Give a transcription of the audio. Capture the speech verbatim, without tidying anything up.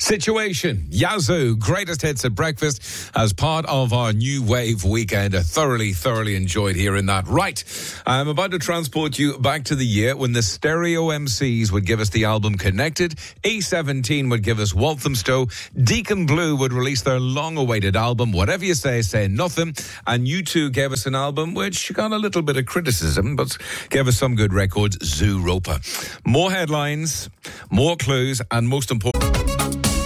Situation, Yazoo, greatest hits at breakfast as part of our New Wave weekend. I thoroughly, thoroughly enjoyed hearing that. Right, I'm about to transport you back to the year when the Stereo M Cs would give us the album Connected, A seventeen would give us Walthamstow, Deacon Blue would release their long-awaited album, Whatever You Say, Say Nothing, and U two gave us an album which got a little bit of criticism, but gave us some good records, Zoo Roper. More headlines, more clues, and most important...